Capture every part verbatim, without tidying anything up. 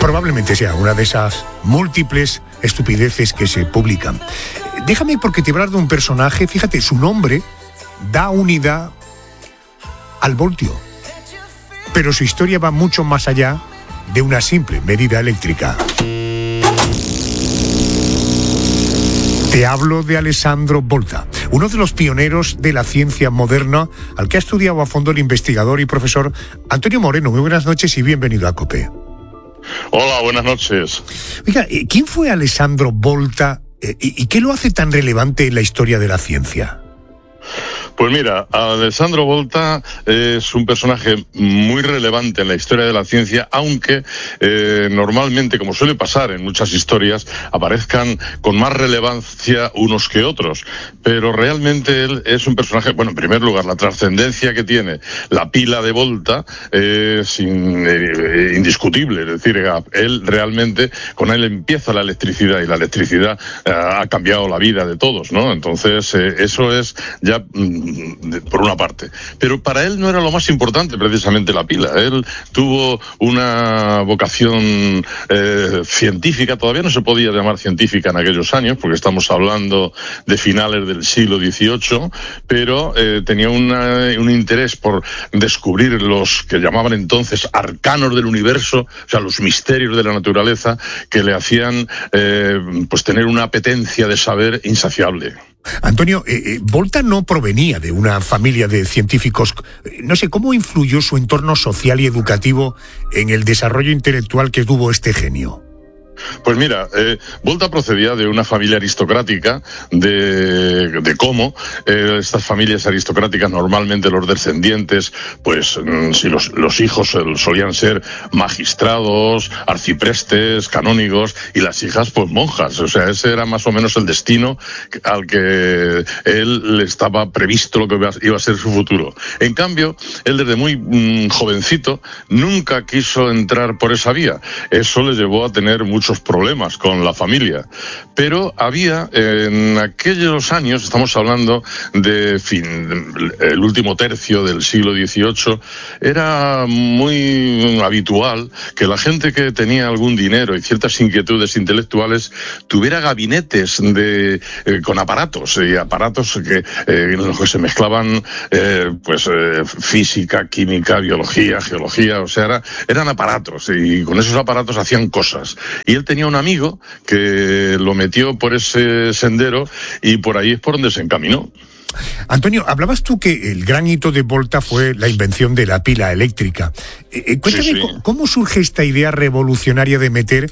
Probablemente sea una de esas múltiples estupideces que se publican. Déjame porque te voy a hablar de un personaje, fíjate, su nombre da unidad al voltio, pero su historia va mucho más allá de una simple medida eléctrica. Te hablo de Alessandro Volta, uno de los pioneros de la ciencia moderna, al que ha estudiado a fondo el investigador y profesor Antonio Moreno. Muy buenas noches y bienvenido a COPE. Hola, buenas noches. Oiga, ¿quién fue Alessandro Volta y qué lo hace tan relevante en la historia de la ciencia? Pues mira, Alessandro Volta es un personaje muy relevante en la historia de la ciencia, aunque eh, normalmente, como suele pasar en muchas historias, aparezcan con más relevancia unos que otros. Pero realmente él es un personaje, bueno, en primer lugar, la trascendencia que tiene la pila de Volta es in, eh, indiscutible. Es decir, él realmente, con él empieza la electricidad y la electricidad eh, ha cambiado la vida de todos, ¿no? Entonces, eh, eso es ya... por una parte, pero para él no era lo más importante precisamente la pila. Él tuvo una vocación eh, científica, todavía no se podía llamar científica en aquellos años, porque estamos hablando de finales del siglo dieciocho, pero eh, tenía una, un interés por descubrir los que llamaban entonces arcanos del universo, o sea, los misterios de la naturaleza, que le hacían eh, pues tener una apetencia de saber insaciable. Antonio, eh, eh, Volta no provenía de una familia de científicos. No sé, ¿cómo influyó su entorno social y educativo en el desarrollo intelectual que tuvo este genio? Pues mira, eh, Volta procedía de una familia aristocrática de, de Como. Eh, estas familias aristocráticas, normalmente los descendientes, pues mm, si los, los hijos eh, solían ser magistrados, arciprestes, canónigos, y las hijas, pues monjas. O sea, ese era más o menos el destino al que él le estaba previsto lo que iba a ser su futuro. En cambio, él desde muy mm, jovencito nunca quiso entrar por esa vía. Eso le llevó a tener mucho muchos problemas con la familia, pero había en aquellos años, estamos hablando de fin, el último tercio del siglo dieciocho, era muy habitual que la gente que tenía algún dinero y ciertas inquietudes intelectuales tuviera gabinetes de eh, con aparatos y aparatos que eh, en los que se mezclaban eh, pues eh, física, química, biología, geología, o sea, era, eran aparatos y con esos aparatos hacían cosas. Y él tenía un amigo que lo metió por ese sendero y por ahí es por donde se encaminó. Antonio, hablabas tú que el gran hito de Volta fue la invención de la pila eléctrica. Eh, cuéntame, sí, sí. ¿cómo, ¿cómo surge esta idea revolucionaria de meter...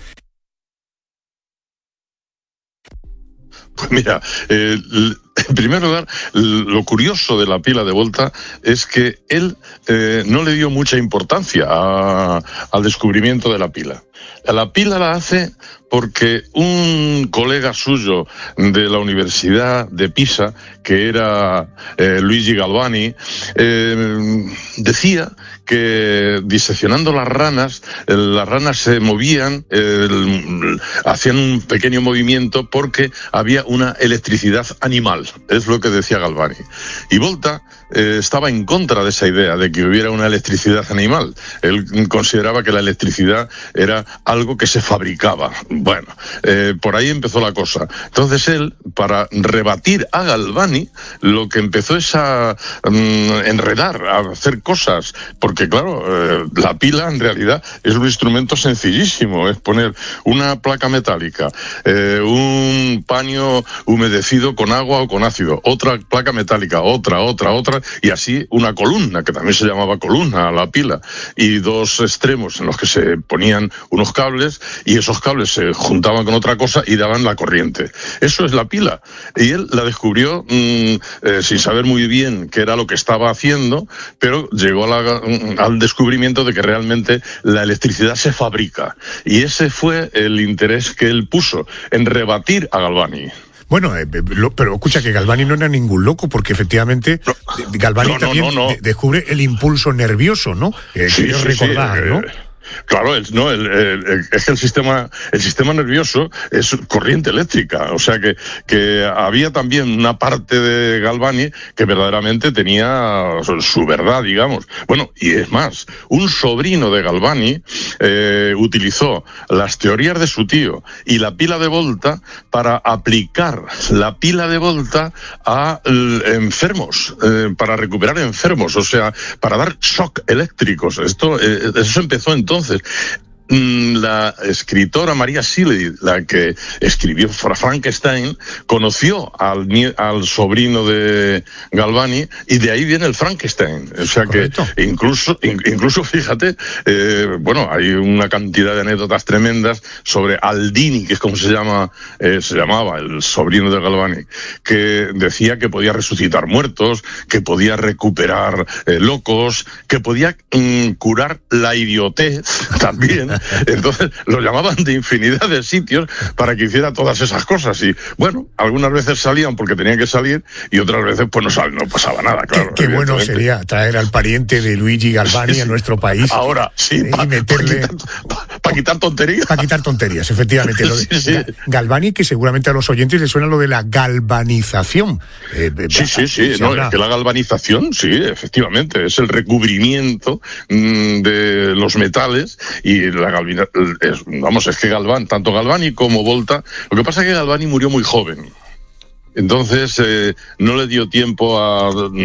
Pues mira, eh, en primer lugar, lo curioso de la pila de Volta es que él eh, no le dio mucha importancia a, al descubrimiento de la pila. La pila la hace porque un colega suyo de la Universidad de Pisa, que era eh, Luigi Galvani, eh, decía que diseccionando las ranas, eh, las ranas se movían, eh, hacían un pequeño movimiento porque había una electricidad animal, es lo que decía Galvani. Y Volta eh, estaba en contra de esa idea de que hubiera una electricidad animal. Él consideraba que la electricidad era algo que se fabricaba. Bueno, eh, por ahí empezó la cosa. Entonces él, para rebatir a Galvani, lo que empezó es a um, enredar, a hacer cosas, porque claro, eh, la pila en realidad es un instrumento sencillísimo, es poner una placa metálica, eh, un paño humedecido con agua o con ácido, otra placa metálica, otra, otra, otra, y así una columna, que también se llamaba columna a la pila, y dos extremos en los que se ponían unos cables, y esos cables se juntaban con otra cosa y daban la corriente. Eso es la pila. Y él la descubrió mmm, eh, sin saber muy bien qué era lo que estaba haciendo, pero llegó a la, al descubrimiento de que realmente la electricidad se fabrica. Y ese fue el interés que él puso en rebatir a Galvani. Bueno, eh, lo, pero escucha que Galvani no era ningún loco, porque efectivamente no, Galvani no, no, también no, no. De, descubre el impulso nervioso, ¿no? Eh, sí, quiero sí, recordar, sí, ¿no? Eh... Claro, el, no, el, el, el, es que el sistema, el sistema nervioso es corriente eléctrica, o sea que, que había también una parte de Galvani que verdaderamente tenía su verdad, digamos. Bueno, y es más, un sobrino de Galvani eh, utilizó las teorías de su tío y la pila de Volta para aplicar la pila de Volta a eh, enfermos, eh, para recuperar enfermos, o sea, para dar shock eléctricos. Esto, eh, eso empezó entonces. La escritora María Shelley, la que escribió Frankenstein, conoció al, al sobrino de Galvani y de ahí viene el Frankenstein. O sea Correcto. que incluso, incluso fíjate, eh, bueno, hay una cantidad de anécdotas tremendas sobre Aldini, que es como se llama, eh, se llamaba el sobrino de Galvani, que decía que podía resucitar muertos, que podía recuperar eh, locos, que podía mm, curar la idiotez también. Entonces lo llamaban de infinidad de sitios para que hiciera todas esas cosas y bueno, algunas veces salían porque tenían que salir y otras veces pues no, sal, no pasaba nada, claro. Qué, qué bueno sería traer al pariente de Luigi Galvani a nuestro país. Ahora, sí, eh, para y meterle... pa quitar, pa, pa quitar tonterías. Para quitar tonterías, efectivamente. Lo de sí, sí. Galvani, que seguramente a los oyentes les suena lo de la galvanización. Eh, sí, sí, sí, no, habla... es que la galvanización, sí, efectivamente, es el recubrimiento mmm, de los metales y la Galvina, es, vamos, es que Galván, tanto Galvani como Volta, lo que pasa es que Galvani murió muy joven. Entonces eh, no le dio tiempo a,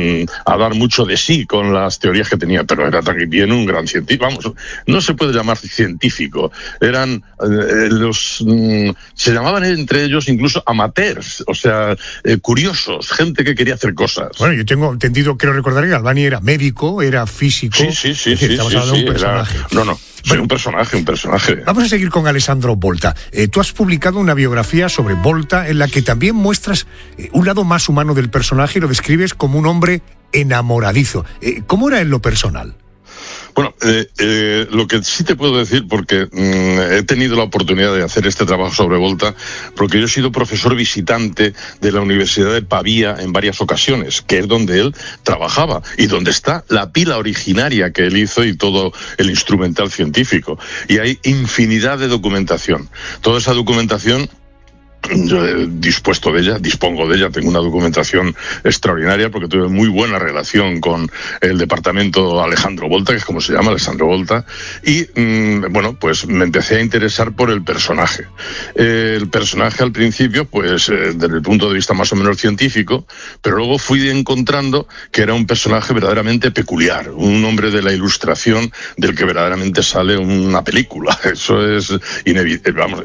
a dar mucho de sí con las teorías que tenía, pero era también un gran científico. Vamos, no se puede llamar científico. Eran eh, los mm, se llamaban entre ellos incluso amateurs, o sea, eh, curiosos, gente que quería hacer cosas. Bueno, yo tengo entendido, quiero recordar que Galvani era médico, era físico. Sí, sí, sí, decir, sí, estamos sí, hablando sí, de un personaje. Era, no, no. Sí, bueno, un personaje, un personaje. Vamos a seguir con Alessandro Volta. Eh, tú has publicado una biografía sobre Volta en la que también muestras eh, un lado más humano del personaje y lo describes como un hombre enamoradizo. Eh, ¿Cómo era en lo personal? Bueno, eh, eh, lo que sí te puedo decir, porque mmm, he tenido la oportunidad de hacer este trabajo sobre Volta, porque yo he sido profesor visitante de la Universidad de Pavía en varias ocasiones, que es donde él trabajaba y donde está la pila originaria que él hizo y todo el instrumental científico. Y hay infinidad de documentación. Toda esa documentación yo he dispuesto de ella, dispongo de ella, tengo una documentación extraordinaria porque tuve muy buena relación con el departamento Alejandro Volta, que es como se llama, Alessandro Volta, y mmm, bueno, pues me empecé a interesar por el personaje. Eh, el personaje al principio, pues eh, desde el punto de vista más o menos científico, pero luego fui encontrando que era un personaje verdaderamente peculiar, un hombre de la ilustración del que verdaderamente sale una película. Eso es inevitable, vamos,